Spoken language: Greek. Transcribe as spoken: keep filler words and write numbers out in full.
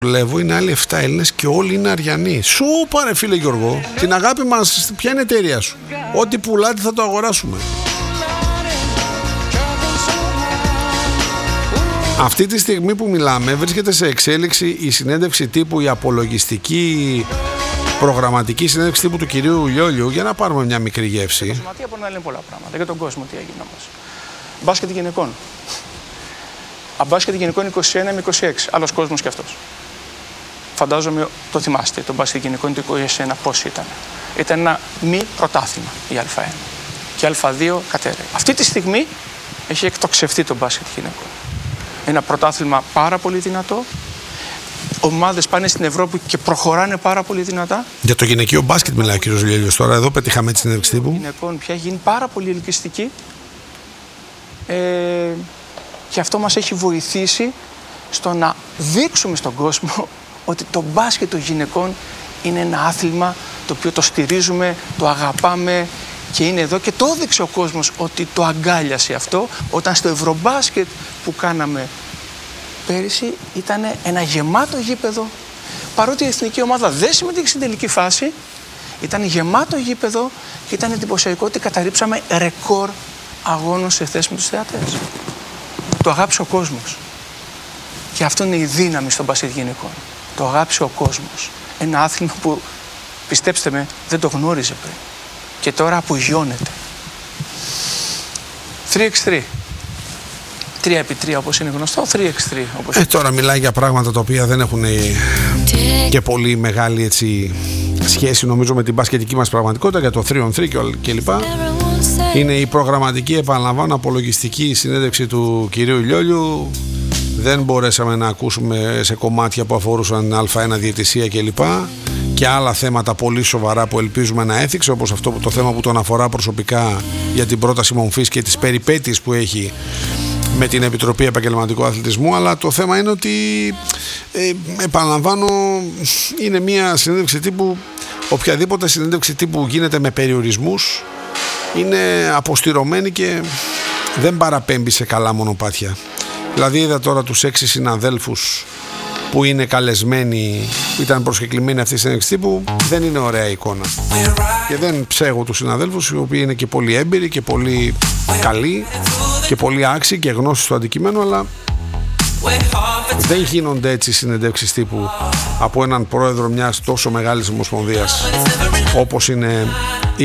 δουλεύω είναι άλλοι επτά Έλληνες και όλοι είναι Αριανοί. Σου πάρε φίλε Γιώργο, την αγάπη μας, ποια είναι η εταιρεία σου? Ό,τι πουλάτε θα το αγοράσουμε. Αυτή τη στιγμή που μιλάμε βρίσκεται σε εξέλιξη η συνέντευξη τύπου, η απολογιστική προγραμματική συνέντευξη τύπου του κυρίου Λιόλιου, για να πάρουμε μια μικρή γεύση. Η σωματεία μπορεί να λένε πολλά πράγματα για τον κόσμο, τι έγινε όμως. Μπάσκετ γυναικών. Μπάσκετ γυναικών είκοσι ένα με είκοσι έξι. Άλλος κόσμος κι αυτός. Φαντάζομαι το θυμάστε. Το μπάσκετ γυναικών το είκοσι ένα πώς ήταν. Ήταν ένα μη πρωτάθλημα η Α1. Και Α2 κατέρευε. Αυτή τη στιγμή έχει εκτοξευτεί το μπάσκετ γυναικών. Ένα πρωτάθλημα πάρα πολύ δυνατό. Ομάδες πάνε στην Ευρώπη και προχωράνε πάρα πολύ δυνατά. Για το γυναικείο μπάσκετ μιλάει ο κ. Λιόλιος τώρα. Εδώ πετύχαμε τη συνέντευξη τύπου. Γυναικών πια γίνει πάρα πολύ ελκυστική. Ε, και αυτό μας έχει βοηθήσει στο να δείξουμε στον κόσμο ότι το μπάσκετ των γυναικών είναι ένα άθλημα το οποίο το στηρίζουμε, το αγαπάμε και είναι εδώ, και το έδειξε ο κόσμος ότι το αγκάλιασε αυτό όταν στο Ευρωμπάσκετ που κάναμε πέρυσι ήταν ένα γεμάτο γήπεδο, παρότι η εθνική ομάδα δεν συμμετείχε στην τελική φάση, ήταν γεμάτο γήπεδο και ήταν εντυπωσιακό ότι καταρρίψαμε ρεκόρ αγώνων σε θέση με τους θεατές. Το αγάπησε ο κόσμος. Και αυτό είναι η δύναμη στον μπάσκετ γυναικών. Το αγάπησε ο κόσμος. Ένα άθλημα που, πιστέψτε με, δεν το γνώριζε πριν. Και τώρα απογειώνεται. τρία εξ τρία. τρία επί τρία όπως είναι γνωστό, τρία εξ τρία όπως ε, τώρα μιλάει για πράγματα τα οποία δεν έχουν και πολύ μεγάλη έτσι, σχέση νομίζω με την μπασκετική μας πραγματικότητα, για το τρία on τρία κλπ. Είναι η προγραμματική, επαναλαμβάνω, απολογιστική συνέντευξη του κυρίου Λιόλιου. Δεν μπορέσαμε να ακούσουμε σε κομμάτια που αφορούσαν Α1 διαιτησία κλπ. Και άλλα θέματα πολύ σοβαρά που ελπίζουμε να έθιξε, όπως αυτό το θέμα που τον αφορά προσωπικά για την πρόταση μομφής και τις περιπέτειες που έχει με την Επιτροπή Επαγγελματικού Αθλητισμού. Αλλά το θέμα είναι ότι ε, επαναλαμβάνω, είναι μια συνέντευξη τύπου, οποιαδήποτε συνέντευξη τύπου γίνεται με περιορισμούς είναι αποστηρωμένη και δεν παραπέμπει σε καλά μονοπάτια. Δηλαδή είδα τώρα τους έξι συναδέλφους που είναι καλεσμένοι, που ήταν προσκεκλημένοι αυτή τη συνέντευξη τύπου, δεν είναι ωραία εικόνα. Και δεν ψέγω τους συναδέλφους, οι οποίοι είναι και πολύ έμπειροι και πολύ καλοί και πολύ άξιοι και γνώστοι στο αντικείμενο, αλλά δεν γίνονται έτσι συνεντεύξεις τύπου από έναν πρόεδρο μιας τόσο μεγάλης ομοσπονδίας όπως είναι